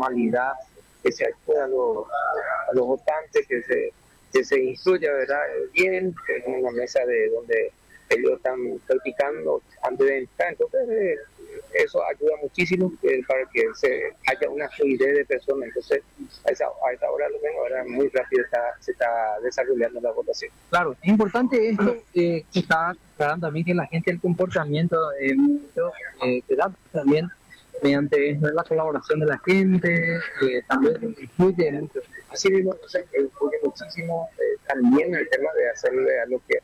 normalidad, que se ayude a los votantes, que se instruya, ¿verdad?, bien en una mesa de donde ellos están practicando antes de entrar. Entonces eso ayuda muchísimo para que haya una fluidez de personas. Entonces a esa hora lo menos ahora muy rápido se está desarrollando la votación. Claro, es importante esto que está aclarando también, que la gente, el comportamiento que da también mediante esto, la colaboración de la gente, también influye mucho. Así mismo, influye muchísimo también el tema de hacerle a los que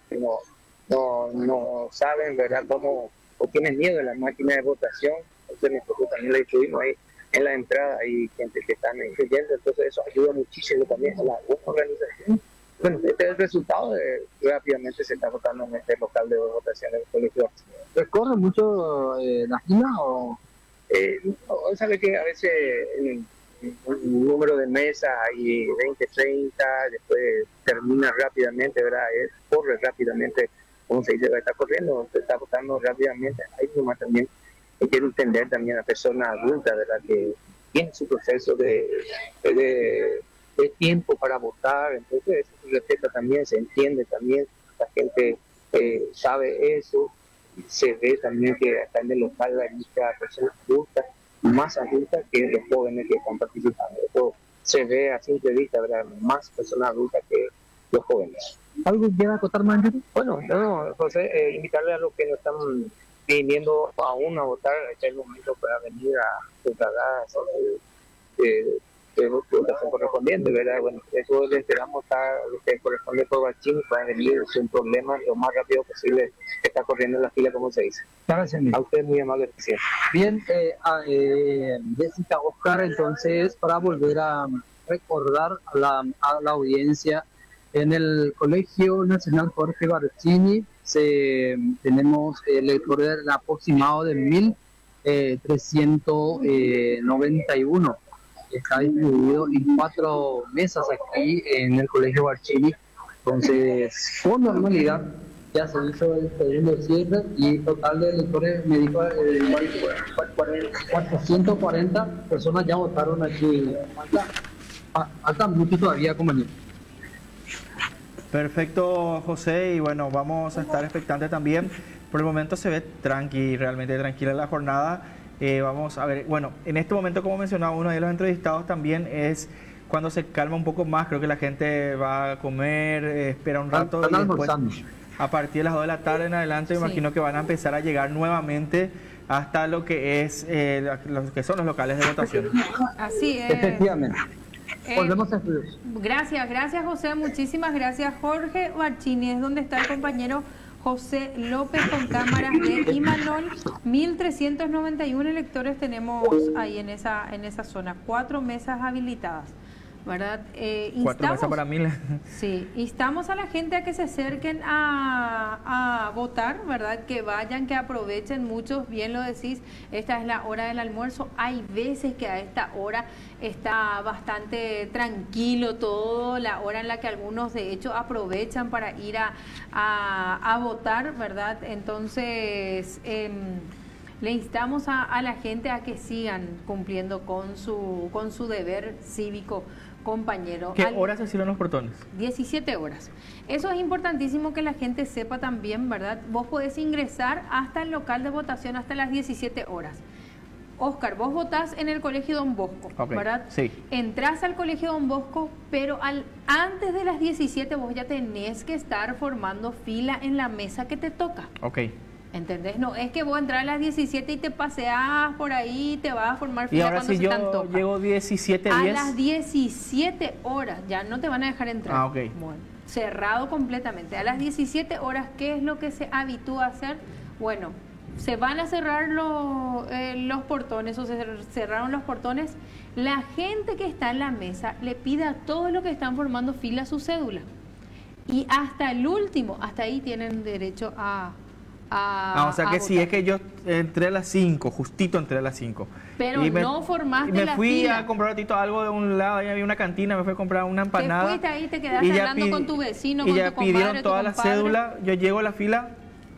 no saben, ¿verdad?, cómo, o tienen miedo de la máquina de votación. Entonces nosotros también le incluimos ahí en la entrada, hay gente que están incluyendo, entonces eso ayuda muchísimo también a la organización. Bueno, este es el resultado de rápidamente se está votando en este local de votación del colegio. ¿Recorre mucho la fila o...? Sabe que a veces un número de mesas hay 20, 30, después termina rápidamente, ¿verdad? Corre rápidamente, como se dice, está corriendo, se está votando rápidamente. Hay nomás también, quiero entender también a personas adultas, ¿verdad?, que tienen su proceso de tiempo para votar, entonces eso se respeta también, se entiende también, la gente sabe eso. Se ve también que acá en el local hay muchas personas adultas, más adultas que los jóvenes que están participando. Eso se ve a simple vista, ¿verdad?, más personas adultas que los jóvenes. ¿Algo quiera acotar, Manuel? Bueno, no, José, invitarle a los que no están viniendo aún a votar, este es el momento para venir a sufragar de votación correspondiente, ¿verdad? Bueno, eso le esperamos a lo que corresponde por Bachín para venir sin problemas lo más rápido posible. Está corriendo en la fila, como se dice. Gracias, a usted muy amable, presidente. Bien, Jessica, Oscar, entonces, para volver a recordar a la audiencia, en el Colegio Nacional Jorge Barcini tenemos electores aproximado de 1.391. Está distribuido en 4 mesas aquí en el Colegio Barcini. Entonces, con normalidad ya se hizo el segundo cierre y total de electores médicos 440 personas ya votaron aquí. Falta mucho todavía, compañero. Perfecto, José, y bueno, vamos a estar expectantes también. Por el momento se ve realmente tranquila la jornada. Vamos a ver, bueno, en este momento, como mencionaba uno de los entrevistados, también es cuando se calma un poco más. Creo que la gente va a comer, espera un rato y después, a partir de las 2 de la tarde en adelante, me imagino que van a empezar a llegar nuevamente hasta lo que es lo que son los locales de votación. Así es. Efectivamente. Volvemos a estudios. Gracias José, muchísimas gracias. Jorge Barcini es donde está el compañero José López con cámaras de Imanol. 1.391 electores tenemos ahí en esa zona, 4 mesas habilitadas, ¿verdad? 4 mesas para 1.000. Sí, instamos a la gente a que se acerquen a votar, ¿verdad? Que vayan, que aprovechen. Muchos, bien lo decís, esta es la hora del almuerzo. Hay veces que a esta hora está bastante tranquilo todo, la hora en la que algunos de hecho aprovechan para ir a votar, ¿verdad? Entonces le instamos a la gente a que sigan cumpliendo con su deber cívico, compañero. ¿Qué horas se cierran los portones? 17 horas. Eso es importantísimo que la gente sepa también, ¿verdad? Vos podés ingresar hasta el local de votación hasta las 17 horas. Oscar, vos votás en el Colegio Don Bosco, ¿verdad? Sí. Entrás al Colegio Don Bosco, pero antes de las 17 vos ya tenés que estar formando fila en la mesa que te toca. Ok. ¿Entendés? No es que vos entras a las 17 y te paseás por ahí, te vas a formar fila cuando se te antoja. Y ahora si yo llego 17:10... A las 17 horas, ya no te van a dejar entrar. Ah, ok. Bueno, cerrado completamente. A las 17 horas, ¿qué es lo que se habitúa a hacer? Bueno, se van a cerrar los portones, o se cerraron los portones. La gente que está en la mesa le pide a todos los que están formando fila su cédula. Y hasta el último, hasta ahí tienen derecho a o sea que votar. si es que yo entré a las 5, justito entré a las 5. Pero no formaste la fila. Me fui a comprar un ratito algo de un lado, ahí había una cantina, me fui a comprar una empanada. Te fuiste ahí, te quedaste hablando con tu vecino, con tu compadre, y ya pidieron toda la cédula, yo llego a la fila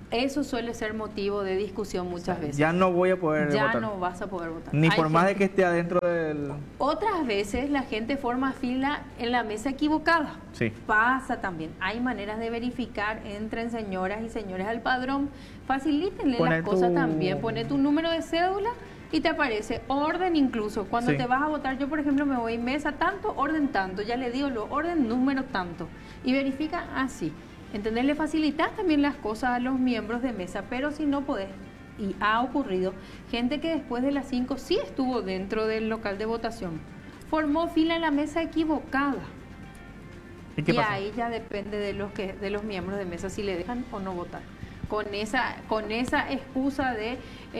Eso suele ser motivo de discusión muchas veces. Ya no voy a poder Ya votar. no vas a poder votar. Ni Hay por más de gente- que esté adentro del... Otras veces la gente forma fila en la mesa equivocada. Sí. Pasa también. Hay maneras de verificar. Entren señoras y señores al padrón. Facilítenle Pone las cosas tu- también. Pone tu número de cédula y te aparece orden incluso. Cuando Sí. te vas a votar, yo por ejemplo me voy mesa tanto, orden tanto. Ya le digo lo orden número tanto. Y verifica así. ¿Entendés? Le facilitas también las cosas a los miembros de mesa. Pero si no podés, y ha ocurrido, gente que después de las 5 sí estuvo dentro del local de votación, formó fila en la mesa equivocada. ¿Y qué Y pasa? ahí ya depende de los miembros de mesa si le dejan o no votar. Con esa excusa de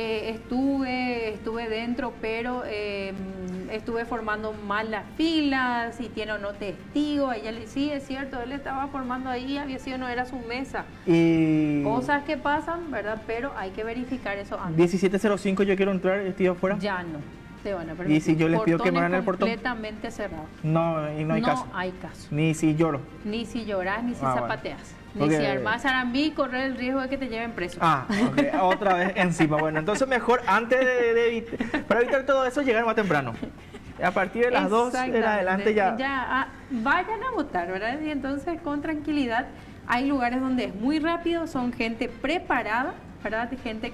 estuve dentro, pero estuve formando mal las filas, si tiene o no testigo. Ella le sí, es cierto, él estaba formando ahí, había sido, no era su mesa. Y... Cosas que pasan, ¿verdad? Pero hay que verificar eso antes. 17:05 yo quiero entrar, estoy afuera. Ya no te van a permitir. ¿Y si yo les pido que me Portones abran el portón? completamente cerrado. No, y no hay caso. hay caso. Ni si lloro. Ni si lloras, ni si Ah, bueno. zapateas. Ni Porque- si armas arambí y correr el riesgo de que te lleven preso. Ah, ok, otra vez encima. Bueno, entonces mejor antes para evitar todo eso, llegar más temprano. A partir de las 2 en adelante ya... Vayan a votar, ¿verdad? Y entonces con tranquilidad. Hay lugares donde es muy rápido, son gente preparada, ¿verdad? Gente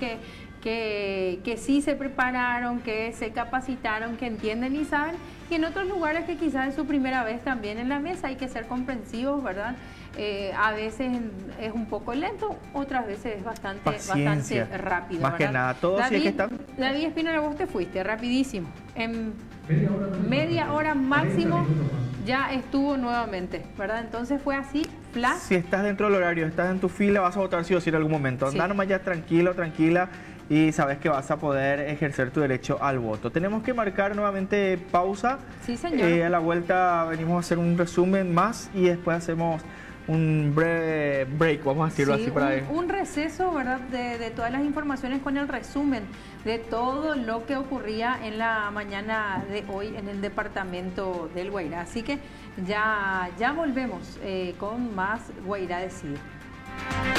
que sí se prepararon, que se capacitaron, que entienden y saben. Y en otros lugares que quizás es su primera vez también en la mesa, hay que ser comprensivos, ¿verdad? A veces es un poco lento, otras veces es bastante Paciencia, rápido. más que ¿verdad? nada. Todo sí es que está- David Espínola, vos te fuiste rapidísimo. En media hora máximo ya estuvo nuevamente, ¿verdad? Entonces fue así, flash. Si estás dentro del horario, estás en tu fila, vas a votar sí o sí en algún momento. Sí. Andá nomás ya tranquilo, tranquila, y sabes que vas a poder ejercer tu derecho al voto. Tenemos que marcar nuevamente pausa. Sí, señor. A la vuelta venimos a hacer un resumen más y después hacemos un breve break, vamos a decirlo Sí, así para un receso, ¿verdad? De todas las informaciones con el resumen de todo lo que ocurría en la mañana de hoy en el departamento del Guairá. Así que ya volvemos con más Guairá Decide.